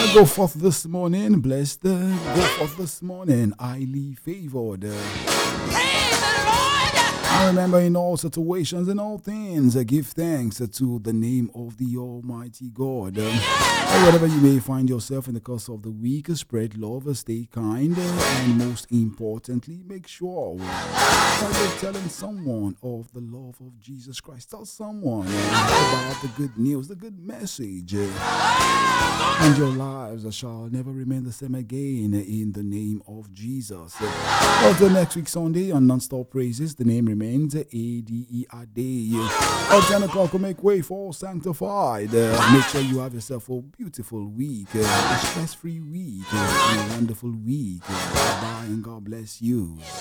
Go forth this morning, blessed. Go forth this morning, highly favored. I remember in all situations, in all things, give thanks to the name of the Almighty God. Wherever you may find yourself in the course of the week, spread love, stay kind, and most importantly, make sure that you're telling someone of the love of Jesus Christ. Tell someone about the good news, the good message, and your lives shall never remain the same again in the name of Jesus. Until next week Sunday on Non-Stop Praises, the name remains ADERDAY. At 10 o'clock, make way for Sanctified. Make sure you have yourself a beautiful week, a stress-free week, a wonderful week. Bye and God bless you.